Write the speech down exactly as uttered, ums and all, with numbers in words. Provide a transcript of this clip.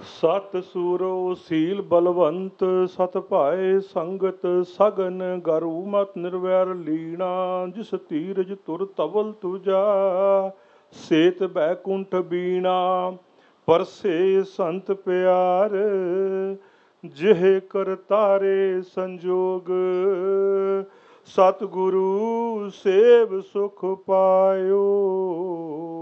ਸਤ ਸੂਰੋ ਸੀਲ ਬਲਵੰਤ ਸਤ ਭਾਏ ਸੰਗਤ ਸਗਨ ਗਰੂ ਮਤ ਨਿਰਵੈਰ ਲੀਣਾ ਜਿਸ ਧੀਰਜ ਤੁਰ ਤਵਲ ਤੁਜਾ ਸੇਤ ਬੈਕੁੰਠ ਬੀਣਾ ਪਰਸੇ ਸੰਤ ਪਿਆਰ ਜਿਹ ਕਰ ਤਾਰੇ ਸੰਜੋਗ ਸਤਿਗੁਰੂ ਸੇਵ ਸੁਖ ਪਾਇਓ।